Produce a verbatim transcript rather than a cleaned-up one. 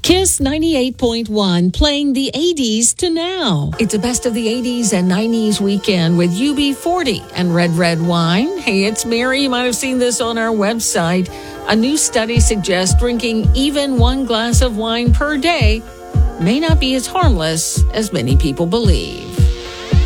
Kiss ninety-eight point one, playing the eighties to now. It's a best of the eighties and nineties weekend with U B forty and Red Red Wine. Hey, it's Mary. You might have seen this on our website. A new study suggests drinking even one glass of wine per day may not be as harmless as many people believe.